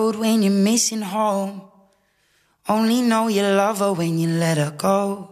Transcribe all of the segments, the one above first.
road when you're missing home. Only know you love her when you let her go.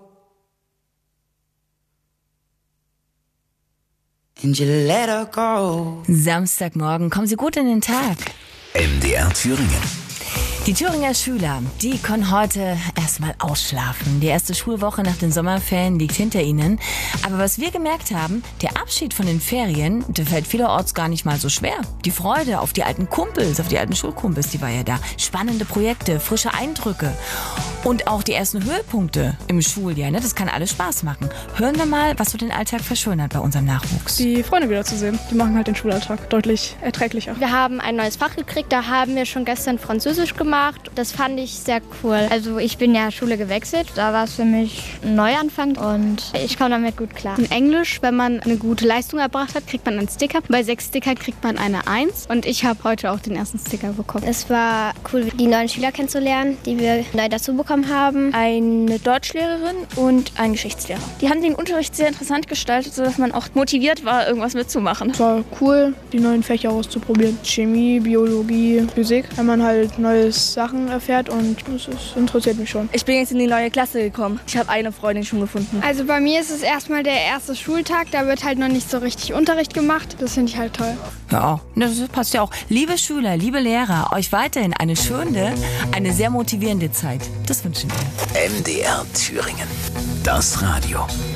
And you let her go. Samstagmorgen, kommen Sie gut in den Tag. MDR Thüringen. Die Thüringer Schüler, die können heute erstmal ausschlafen. Die erste Schulwoche nach den Sommerferien liegt hinter ihnen. Aber was wir gemerkt haben, der Abschied von den Ferien, der fällt vielerorts gar nicht mal so schwer. Die Freude auf die alten Kumpels, auf die alten Schulkumpels, die war ja da. Spannende Projekte, frische Eindrücke und auch die ersten Höhepunkte im Schuljahr. Ne? Das kann alles Spaß machen. Hören wir mal, was so den Alltag verschönert bei unserem Nachwuchs. Die Freunde wiederzusehen, die machen halt den Schulalltag deutlich erträglicher. Wir haben ein neues Fach gekriegt, da haben wir schon gestern Französisch gemacht. Das fand ich sehr cool. Also ich bin ja Schule gewechselt, da war es für mich ein Neuanfang und ich komme damit gut klar. In Englisch, wenn man eine gute Leistung erbracht hat, kriegt man einen Sticker. Bei 6 Stickern kriegt man eine 1 und ich habe heute auch den ersten Sticker bekommen. Es war cool, die neuen Schüler kennenzulernen, die wir neu dazu bekommen haben. Eine Deutschlehrerin und ein Geschichtslehrer. Die haben den Unterricht sehr interessant gestaltet, sodass man auch motiviert war, irgendwas mitzumachen. Es war cool, die neuen Fächer auszuprobieren. Chemie, Biologie, Physik, wenn man halt neues Sachen erfährt und das interessiert mich schon. Ich bin jetzt in die neue Klasse gekommen. Ich habe eine Freundin schon gefunden. Also bei mir ist es erstmal der erste Schultag, da wird halt noch nicht so richtig Unterricht gemacht. Das finde ich halt toll. Ja, das passt ja auch. Liebe Schüler, liebe Lehrer, euch weiterhin eine schöne, eine sehr motivierende Zeit. Das wünschen wir. MDR Thüringen. Das Radio.